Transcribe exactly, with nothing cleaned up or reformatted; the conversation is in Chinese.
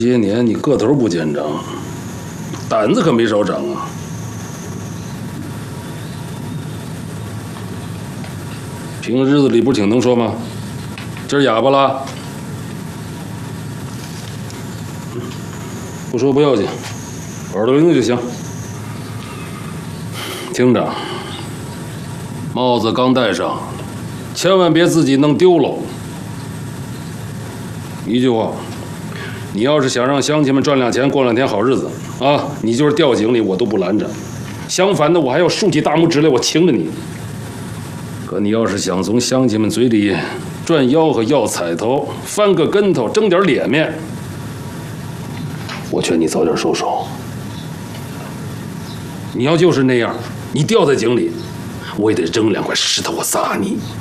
这些年你个头不见长，胆子可没少长啊！平日子里不是挺能说吗？今儿哑巴了？不说不要紧，耳朵灵的就行。听着，帽子刚戴上，千万别自己弄丢了。一句话。 你要是想让乡亲们赚两钱过两天好日子啊，你就是掉井里我都不拦着，相反的我还要竖起大拇指来我请着你。可你要是想从乡亲们嘴里赚吆喝要彩头，翻个跟头争点脸面，我劝你早点收手。你要就是那样，你掉在井里，我也得扔两块石头我砸你。